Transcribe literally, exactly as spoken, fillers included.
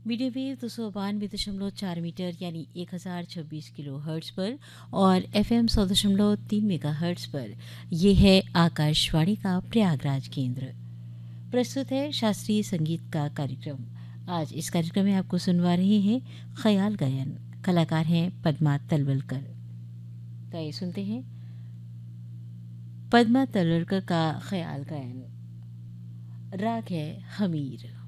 Medium wave दो सौ बानवे दशमलव चार मीटर यानी एक हज़ार छब्बीस किलो हर्ट्ज पर और एफ एम सौ दशमलव तीन मेगा हर्ट्ज पर यह है आकाशवाणी का प्रयागराज केंद्र। प्रस्तुत है शास्त्रीय संगीत का कार्यक्रम। आज इस कार्यक्रम में आपको सुनवा रहे हैं ख्याल गायन। कलाकार हैं पद्मा तलवलकर। तो ये सुनते हैं पद्मा तलवलकर का ख्याल गायन। राग है हमीर।